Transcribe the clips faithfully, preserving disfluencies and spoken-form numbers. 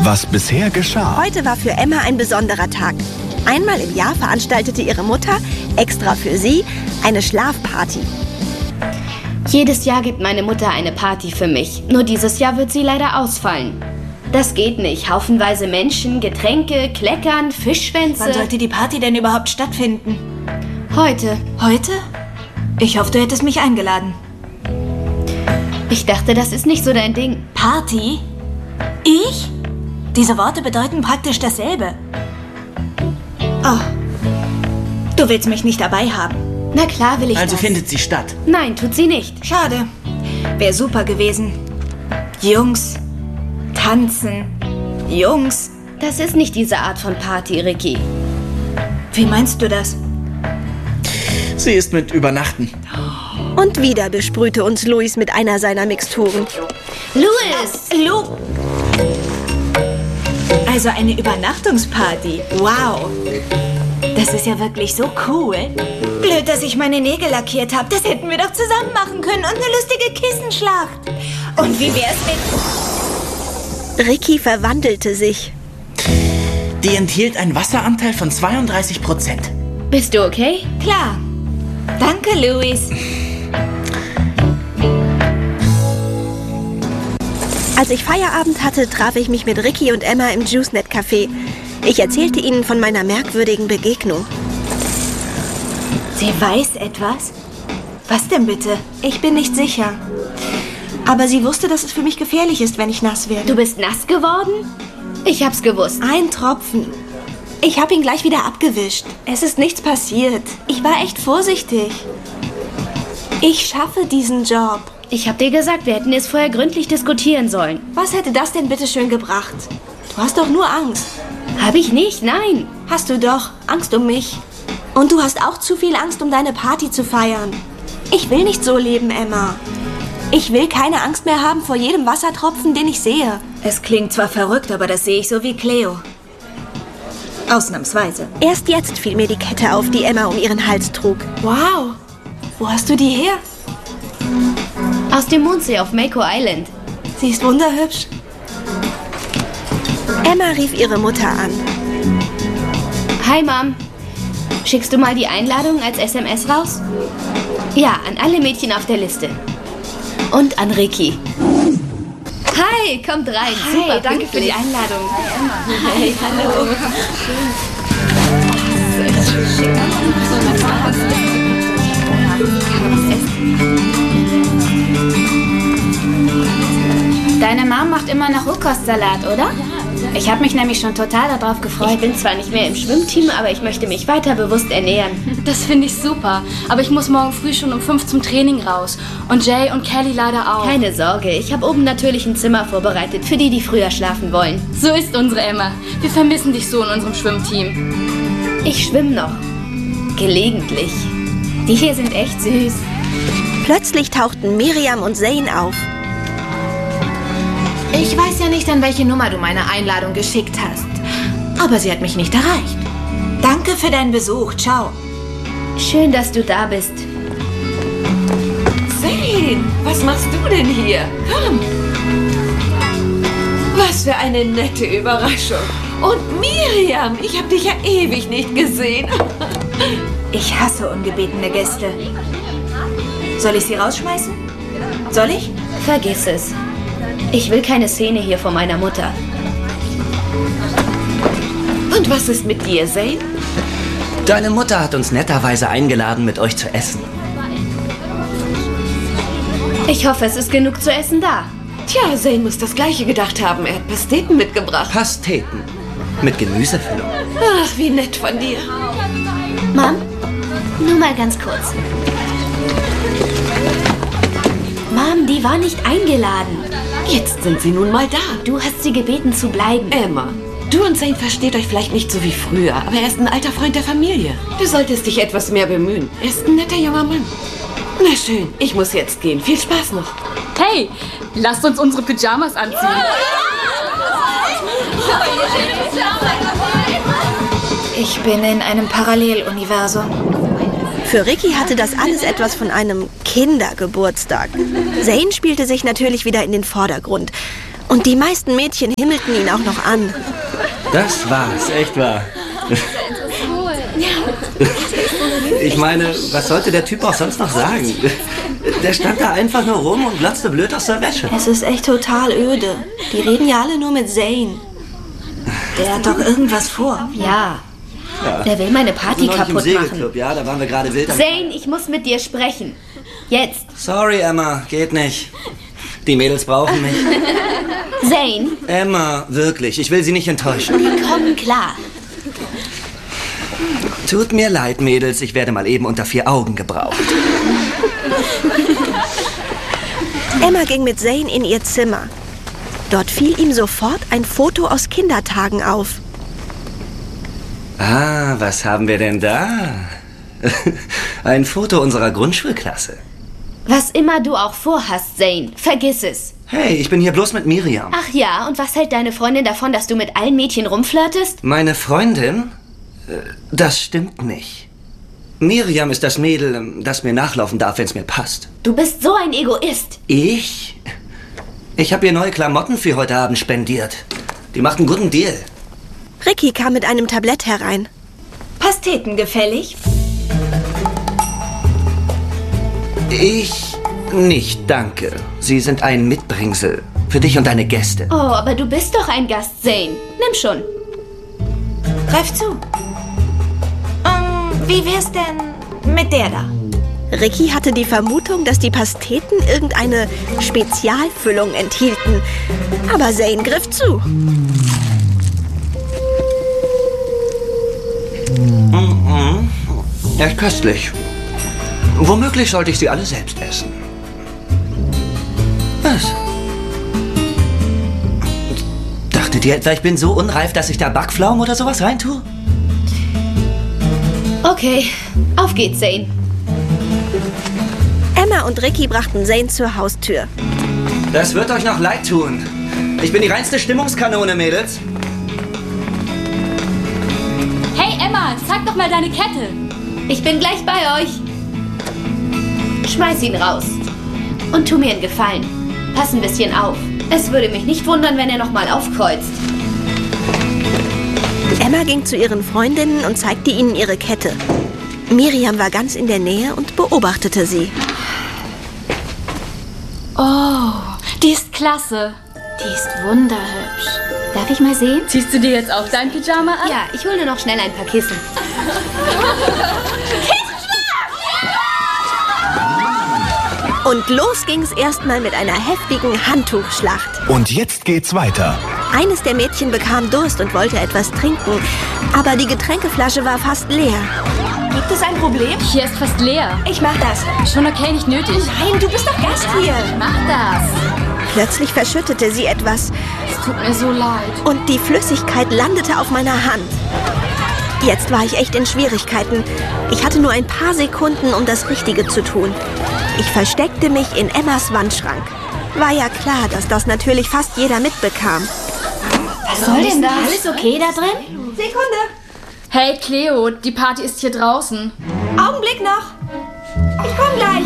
was bisher geschah. Heute war für Emma ein besonderer Tag. Einmal im Jahr veranstaltete ihre Mutter, extra für sie, eine Schlafparty. Jedes Jahr gibt meine Mutter eine Party für mich. Nur dieses Jahr wird sie leider ausfallen. Das geht nicht. Haufenweise Menschen, Getränke, Kleckern, Fischschwänze. Wann sollte die Party denn überhaupt stattfinden? Heute. Heute? Ich hoffe, du hättest mich eingeladen. Ich dachte, das ist nicht so dein Ding. Party? Ich? Diese Worte bedeuten praktisch dasselbe. Oh, du willst mich nicht dabei haben. Na klar will ich Also das. findet sie statt. Nein, tut sie nicht. Schade. Wäre super gewesen. Jungs, tanzen, Jungs. Das ist nicht diese Art von Party, Ricky. Wie meinst du das? Sie ist mit Übernachten. Und wieder besprühte uns Luis mit einer seiner Mixturen. Louis! Lu... Also eine Übernachtungsparty. Wow. Das ist ja wirklich so cool. Blöd, dass ich meine Nägel lackiert habe. Das hätten wir doch zusammen machen können. Und eine lustige Kissenschlacht. Und wie wär's mit... Ricky verwandelte sich. Die enthielt einen Wasseranteil von zweiunddreißig Prozent. Bist du okay? Klar. Danke, Luis. Als ich Feierabend hatte, traf ich mich mit Ricky und Emma im JuiceNet-Café. Ich erzählte ihnen von meiner merkwürdigen Begegnung. Sie weiß etwas? Was denn bitte? Ich bin nicht sicher. Aber sie wusste, dass es für mich gefährlich ist, wenn ich nass werde. Du bist nass geworden? Ich hab's gewusst. Ein Tropfen. Ich habe ihn gleich wieder abgewischt. Es ist nichts passiert. Ich war echt vorsichtig. Ich schaffe diesen Job. Ich hab dir gesagt, wir hätten es vorher gründlich diskutieren sollen. Was hätte das denn bitte schön gebracht? Du hast doch nur Angst. Hab ich nicht, nein. Hast du doch. Angst um mich. Und du hast auch zu viel Angst, um deine Party zu feiern. Ich will nicht so leben, Emma. Ich will keine Angst mehr haben vor jedem Wassertropfen, den ich sehe. Es klingt zwar verrückt, aber das sehe ich so wie Cleo. Ausnahmsweise. Erst jetzt fiel mir die Kette auf, die Emma um ihren Hals trug. Wow. Wo hast du die her? Aus dem Mondsee auf Mako Island. Sie ist wunderhübsch. Emma rief ihre Mutter an. Hi, Mom. Schickst du mal die Einladung als S M S raus? Ja, an alle Mädchen auf der Liste. Und an Ricky. Hi, kommt rein. Hi, Super, danke pünktlich. für die Einladung. Hi, Emma. Hey, hallo. Deine Mom macht immer noch Rohkostsalat, oder? Ich habe mich nämlich schon total darauf gefreut. Ich bin zwar nicht mehr im Schwimmteam, aber ich möchte mich weiter bewusst ernähren. Das finde ich super. Aber ich muss morgen früh schon um fünf zum Training raus. Und Jay und Kelly leider auch. Keine Sorge, ich habe oben natürlich ein Zimmer vorbereitet für die, die früher schlafen wollen. So ist unsere Emma. Wir vermissen dich so in unserem Schwimmteam. Ich schwimme noch. Gelegentlich. Die hier sind echt süß. Plötzlich tauchten Miriam und Zane auf. Ich weiß ja nicht, an welche Nummer du meine Einladung geschickt hast. Aber sie hat mich nicht erreicht. Danke für deinen Besuch. Ciao. Schön, dass du da bist. Zane, was machst du denn hier? Komm. Was für eine nette Überraschung. Und Miriam, ich habe dich ja ewig nicht gesehen. Ich hasse ungebetene Gäste. Soll ich sie rausschmeißen? Soll ich? Vergiss es. Ich will keine Szene hier vor meiner Mutter. Und was ist mit dir, Zane? Deine Mutter hat uns netterweise eingeladen, mit euch zu essen. Ich hoffe, es ist genug zu essen da. Tja, Zane muss das Gleiche gedacht haben. Er hat Pasteten mitgebracht. Pasteten. Mit Gemüsefüllung. Ach, wie nett von dir. Mom, nur mal ganz kurz. Mom, die war nicht eingeladen. Jetzt sind sie nun mal da. Du hast sie gebeten zu bleiben. Emma, du und Zane versteht euch vielleicht nicht so wie früher, aber er ist ein alter Freund der Familie. Du solltest dich etwas mehr bemühen. Er ist ein netter junger Mann. Na schön, ich muss jetzt gehen. Viel Spaß noch. Hey, lasst uns unsere Pyjamas anziehen. Ich bin in einem Paralleluniversum. Für Ricky hatte das alles etwas von einem Kindergeburtstag. Zane spielte sich natürlich wieder in den Vordergrund. Und die meisten Mädchen himmelten ihn auch noch an. Das war's, echt wahr. Ich meine, was sollte der Typ auch sonst noch sagen? Der stand da einfach nur rum und glotzte blöd aus der Wäsche. Es ist echt total öde. Die reden ja alle nur mit Zane. Der hat doch irgendwas vor. Ja. Ja. Der will meine Party Also neulich kaputt im machen. Segelclub, ja, da waren wir gerade wild am... Zane, ich muss mit dir sprechen. Jetzt. Sorry, Emma, geht nicht. Die Mädels brauchen mich. Zane. Emma, wirklich, ich will sie nicht enttäuschen. Wir kommen klar. Tut mir leid, Mädels, ich werde mal eben unter vier Augen gebraucht. Emma ging mit Zane in ihr Zimmer. Dort fiel ihm sofort ein Foto aus Kindertagen auf. Ah, was haben wir denn da? Ein Foto unserer Grundschulklasse. Was immer du auch vorhast, Zane, vergiss es. Hey, ich bin hier bloß mit Miriam. Ach ja, und was hält deine Freundin davon, dass du mit allen Mädchen rumflirtest? Meine Freundin? Äh, Das stimmt nicht. Miriam ist das Mädel, das mir nachlaufen darf, wenn es mir passt. Du bist so ein Egoist. Ich? Ich habe ihr neue Klamotten für heute Abend spendiert. Die macht einen guten Deal. Ricky kam mit einem Tablett herein. Pasteten gefällig? Ich nicht, danke. Sie sind ein Mitbringsel. Für dich und deine Gäste. Oh, aber du bist doch ein Gast, Zane. Nimm schon. Greif zu. Um, wie wär's denn mit der da? Ricky hatte die Vermutung, dass die Pasteten irgendeine Spezialfüllung enthielten. Aber Zane griff zu. Mhm. Echt köstlich. Womöglich sollte ich sie alle selbst essen. Was? Dachtet ihr etwa, ich bin so unreif, dass ich da Backpflaumen oder sowas reintue? Okay, auf geht's, Zane. Emma und Ricky brachten Zane zur Haustür. Das wird euch noch leid tun. Ich bin die reinste Stimmungskanone, Mädels. Hey Emma, zeig doch mal deine Kette. Ich bin gleich bei euch. Schmeiß ihn raus. Und tu mir einen Gefallen. Pass ein bisschen auf. Es würde mich nicht wundern, wenn er nochmal aufkreuzt. Emma ging zu ihren Freundinnen und zeigte ihnen ihre Kette. Miriam war ganz in der Nähe und beobachtete sie. Oh, die ist klasse. Die ist wunderhübsch. Darf ich mal sehen? Ziehst du dir jetzt auch dein Pyjama an? Ja, ich hole nur noch schnell ein paar Kissen. Und los ging's erstmal mit einer heftigen Handtuchschlacht. Und jetzt geht's weiter. Eines der Mädchen bekam Durst und wollte etwas trinken, aber die Getränkeflasche war fast leer. Gibt es ein Problem? Hier ist fast leer. Ich mach das. Schon okay, nicht nötig. Nein, du bist doch Gast hier. Mach das. Plötzlich verschüttete sie etwas Es tut mir so leid. und die Flüssigkeit landete auf meiner Hand. Jetzt war ich echt in Schwierigkeiten. Ich hatte nur ein paar Sekunden, um das Richtige zu tun. Ich versteckte mich in Emmas Wandschrank. War ja klar, dass das natürlich fast jeder mitbekam. Was soll denn das? Alles okay da drin? Sekunde. Hey Cleo, die Party ist hier draußen. Augenblick noch. Ich komm gleich.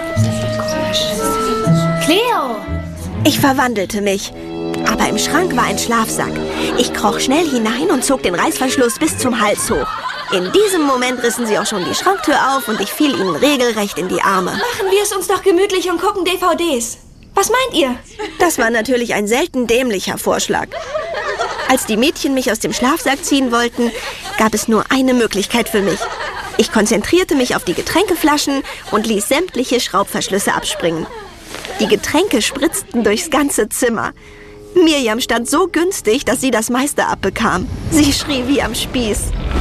Cleo! Ich verwandelte mich. Aber im Schrank war ein Schlafsack. Ich kroch schnell hinein und zog den Reißverschluss bis zum Hals hoch. In diesem Moment rissen sie auch schon die Schranktür auf und ich fiel ihnen regelrecht in die Arme. Machen wir es uns doch gemütlich und gucken D V Ds. Was meint ihr? Das war natürlich ein selten dämlicher Vorschlag. Als die Mädchen mich aus dem Schlafsack ziehen wollten, gab es nur eine Möglichkeit für mich. Ich konzentrierte mich auf die Getränkeflaschen und ließ sämtliche Schraubverschlüsse abspringen. Die Getränke spritzten durchs ganze Zimmer. Miriam stand so günstig, dass sie das meiste abbekam. Sie schrie wie am Spieß.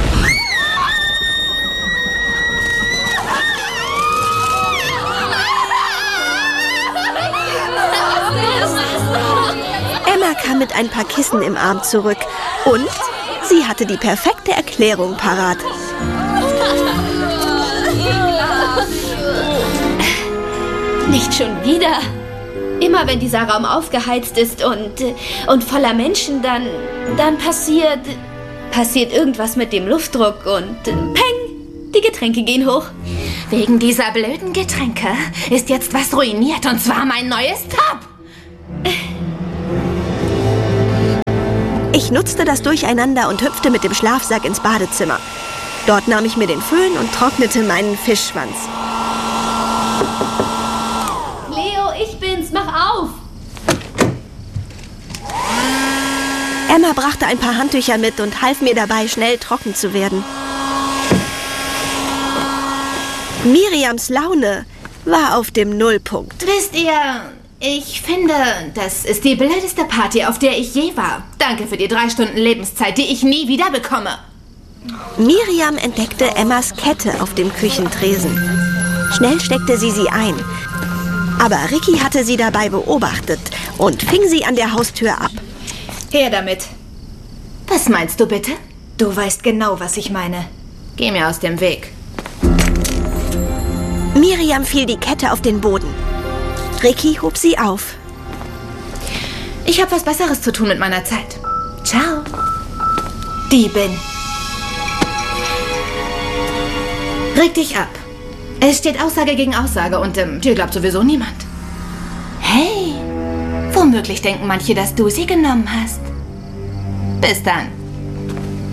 Emma kam mit ein paar Kissen im Arm zurück und sie hatte die perfekte Erklärung parat. Nicht schon wieder. Immer wenn dieser Raum aufgeheizt ist und, und voller Menschen, dann, dann passiert, passiert irgendwas mit dem Luftdruck und peng, die Getränke gehen hoch. Wegen dieser blöden Getränke ist jetzt was ruiniert, und zwar mein neues Top. Ich nutzte das Durcheinander und hüpfte mit dem Schlafsack ins Badezimmer. Dort nahm ich mir den Föhn und trocknete meinen Fischschwanz. Leo, ich bin's, mach auf! Emma brachte ein paar Handtücher mit und half mir dabei, schnell trocken zu werden. Miriams Laune war auf dem Nullpunkt. Wisst ihr, ich finde, das ist die blödeste Party, auf der ich je war. Danke für die drei Stunden Lebenszeit, die ich nie wieder bekomme. Miriam entdeckte Emmas Kette auf dem Küchentresen. Schnell steckte sie sie ein. Aber Ricky hatte sie dabei beobachtet und fing sie an der Haustür ab. Her damit. Was meinst du bitte? Du weißt genau, was ich meine. Geh mir aus dem Weg. Miriam fiel die Kette auf den Boden. Ricky hob sie auf. Ich habe was Besseres zu tun mit meiner Zeit. Ciao. Diebin. Reg dich ab. Es steht Aussage gegen Aussage und ähm, dir glaubt sowieso niemand. Hey, womöglich denken manche, dass du sie genommen hast. Bis dann.